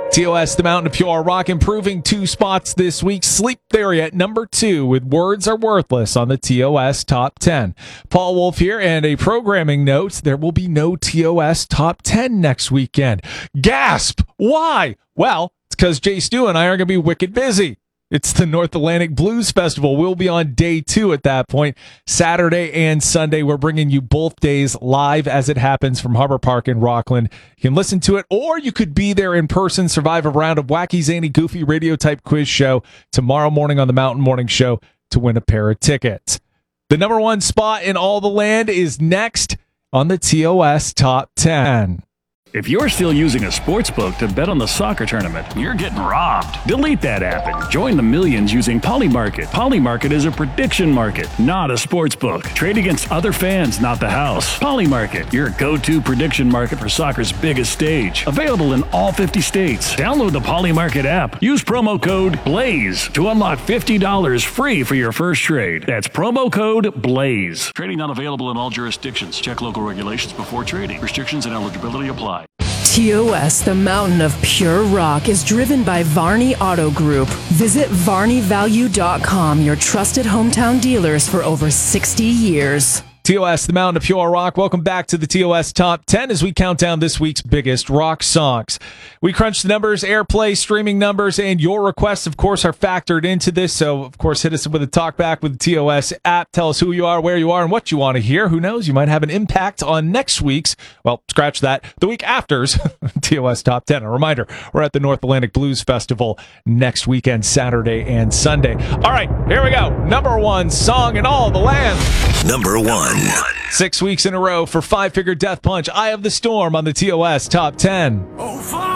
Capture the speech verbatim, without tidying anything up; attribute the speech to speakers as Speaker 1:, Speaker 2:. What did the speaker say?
Speaker 1: T O S, the Mountain of Pure Rock, improving two spots this week. Sleep Theory at number two with Words Are Worthless on the T O S Top ten. Paul Wolf here, and a programming note, there will be no T O S Top ten next weekend. Gasp! Why? Well, it's because Jay Stu and I are going to be wicked busy. It's the North Atlantic Blues Festival. We'll be on day two at that point. Saturday and Sunday, we're bringing you both days live as it happens from Harbor Park in Rockland. You can listen to it, or you could be there in person, survive a round of wacky, zany, goofy radio-type quiz show tomorrow morning on the Mountain Morning Show to win a pair of tickets. The number one spot in all the land is next on the T O S Top ten.
Speaker 2: If you're still using a sportsbook to bet on the soccer tournament, you're getting robbed. Delete that app and join the millions using Polymarket. Polymarket is a prediction market, not a sportsbook. Trade against other fans, not the house. Polymarket, your go-to prediction market for soccer's biggest stage. Available in all fifty states. Download the Polymarket app. Use promo code BLAZE to unlock fifty dollars free for your first trade. That's promo code BLAZE. Trading not available in all jurisdictions. Check local regulations before trading. Restrictions and eligibility apply.
Speaker 3: T O S, the Mountain of Pure Rock, is driven by Varney Auto Group. Visit varney value dot com, your trusted hometown dealers for over sixty years.
Speaker 1: T O S, the Mountain of Pure Rock. Welcome back to the T O S Top ten as we count down this week's biggest rock songs. We crunch the numbers, airplay, streaming numbers, and your requests, of course, are factored into this. So, of course, hit us with a talk back with the T O S app. Tell us who you are, where you are, and what you want to hear. Who knows? You might have an impact on next week's, well, scratch that, the week after's T O S Top ten. A reminder, we're at the North Atlantic Blues Festival next weekend, Saturday and Sunday. All right, here we go. Number one song in all the land.
Speaker 4: Number one.
Speaker 1: Six weeks in a row for Five Finger Death Punch, Eye of the Storm on the T O S Top ten.
Speaker 5: Oh,